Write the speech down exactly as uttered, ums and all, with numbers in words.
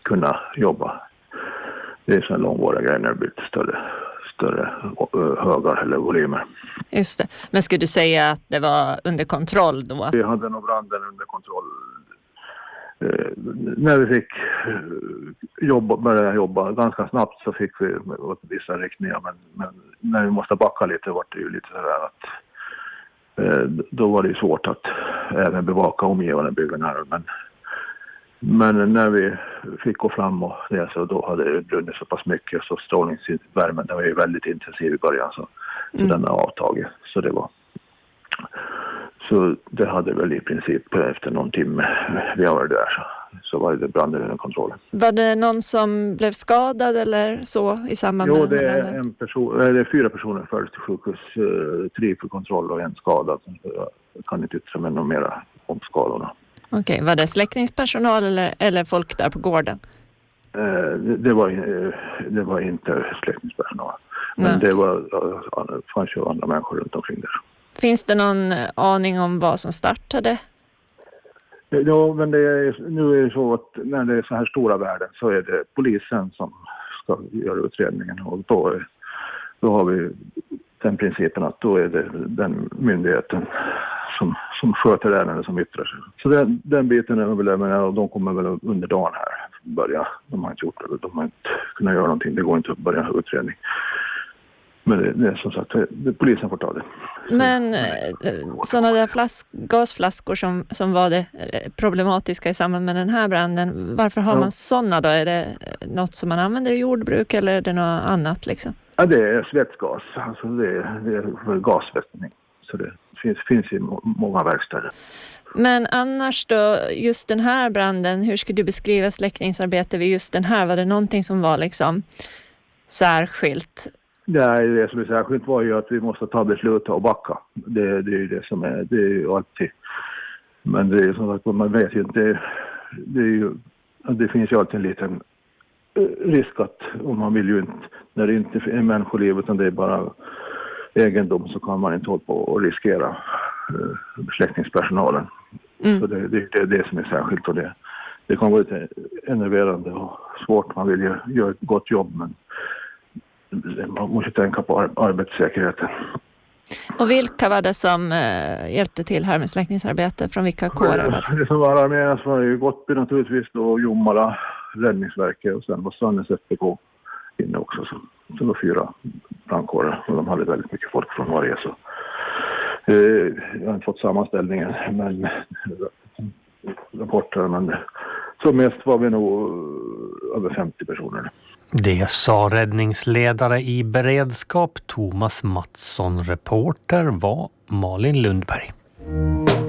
kunna jobba. Det är så långvariga grejer när det blir större, större högar eller volymer. Just det. Men skulle du säga att det var under kontroll då? Vi hade nog branden under kontroll. Eh, när vi fick jobba, börja jobba ganska snabbt så fick vi vissa riktningar. Men, men när vi måste backa lite var det ju lite sådär att eh, då var det ju svårt att även bevaka omgivande byggen här. Men, men när vi fick gå fram och det, så då hade det brunnit så pass mycket så strålningsvärmen var ju väldigt intensiv i början så, mm. så den har avtagit. Så det var... Så det hade väl i princip efter någon timme vi var där så, så var det branden under kontrollen. Var det någon som blev skadad eller så i samband med Jo, det är, branden? en person, det är fyra personer först till sjukhus, tre för kontroll och en skadad. Jag kan inte yttra mig något mer om skadorna. Okej, okay, var det släckningspersonal eller, eller folk där på gården? Det, det, var, det var inte släckningspersonal. Men Nej. det var, fanns ju andra människor runt omkring där. Finns det någon aning om vad som startade? Ja, men det är, nu är det så att när det är så här stora värden så är det polisen som ska göra utredningen. Och då, då har vi den principen att då är det den myndigheten som, som sköter ärendet som yttrar sig. Så den, den biten är väl, men de kommer väl under dagen här börja. De har inte gjort det, de har inte kunnat göra någonting. Det går inte att börja utredning. Men det, det är som sagt, det, polisen får ta det. Men sådana där flask, gasflaskor som, som var det problematiska i samband med den här branden, varför har ja. man sådana då? Är det något som man använder i jordbruk eller är det något annat liksom? Ja, det är svetsgas. Alltså det är, det är gasvättning. Så det finns, finns i många verkstäder. Men annars då, just den här branden, hur skulle du beskriva släckningsarbete vid just den här? Var det någonting som var liksom särskilt? Nej, det som är särskilt var ju att vi måste ta beslut och backa. Det, det är ju det som är, det är ju alltid. Men det är som att man vet ju inte, det, det är ju, det finns ju alltid en liten risk att om man vill ju inte, när det inte är människoliv utan det är bara egendom så kan man inte hålla på och riskera uh, släckningspersonalen. Mm. Så det, det, det är det som är särskilt och det, det kan vara lite enerverande och svårt. Man vill ju göra ett gott jobb men man måste tänka på ar- arbetssäkerheten. Och vilka var det som eh, hjälpte till här med släckningsarbete? Från vilka kårer? Det som var arméns var ju Gottby naturligtvis då, Jomala, Räddningsverket och sen var Sannäs F P K inne också. Så, så det var fyra brandkårer och de hade väldigt mycket folk från varje. Så. Eh, jag har inte fått sammanställningen men rapporter men som mest var vi nog över femtio personer. Det sa räddningsledare i beredskap Thomas Mattsson. Reporter var Malin Lundberg.